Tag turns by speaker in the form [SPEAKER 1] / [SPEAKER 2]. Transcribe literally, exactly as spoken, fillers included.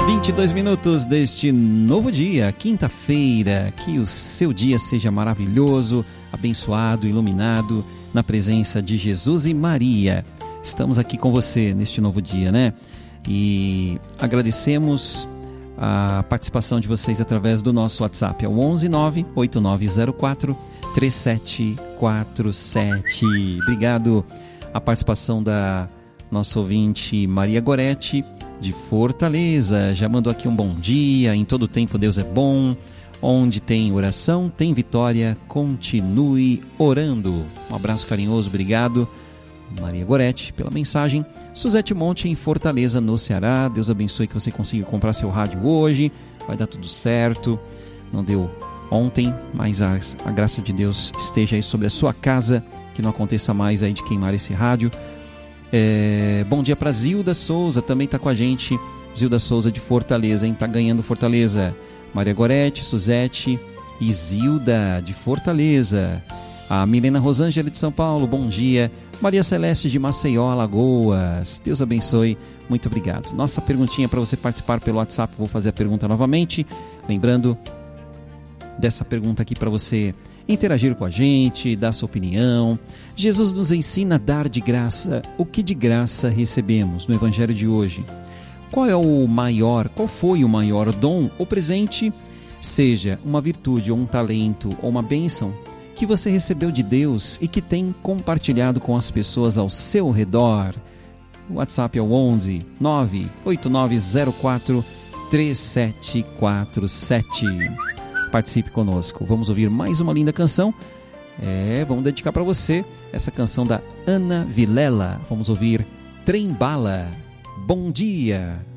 [SPEAKER 1] vinte e dois minutos deste novo dia, quinta-feira. Que o seu dia seja maravilhoso, abençoado, iluminado na presença de Jesus e Maria. Estamos aqui com você neste novo dia, né? E agradecemos a participação de vocês através do nosso WhatsApp. É o onze nove oito nove zero quatro três sete quatro sete. Obrigado a participação da nossa ouvinte Maria Goretti, de Fortaleza. Já mandou aqui um bom dia. Em todo tempo Deus é bom. Onde tem oração, tem vitória. Continue orando. Um abraço carinhoso, obrigado Maria Goretti pela mensagem. Suzete Monte, em Fortaleza, no Ceará. Deus abençoe que você consiga comprar seu rádio hoje. Vai dar tudo certo. Não deu ontem, mas a, a graça de Deus esteja aí sobre a sua casa. Que não aconteça mais aí de queimar esse rádio. É, bom dia para Zilda Souza, também está com a gente. Zilda Souza de Fortaleza, hein? Tá ganhando Fortaleza. Maria Goretti, Suzete e Zilda de Fortaleza. A Milena Rosângela de São Paulo, bom dia. Maria Celeste de Maceió, Alagoas. Deus abençoe, muito obrigado. Nossa perguntinha para você participar pelo WhatsApp, vou fazer a pergunta novamente. Lembrando dessa pergunta aqui para você interagir com a gente, dar sua opinião. Jesus nos ensina a dar de graça o que de graça recebemos no Evangelho de hoje. Qual é o maior, qual foi o maior dom ou presente, seja uma virtude ou um talento ou uma bênção, que você recebeu de Deus e que tem compartilhado com as pessoas ao seu redor? O WhatsApp é o onze nove oito nove zero quatro três sete quatro sete. Participe conosco. Vamos ouvir mais uma linda canção. É, vamos dedicar para você essa canção da Ana Vilela. Vamos ouvir Trem Bala. Bom dia.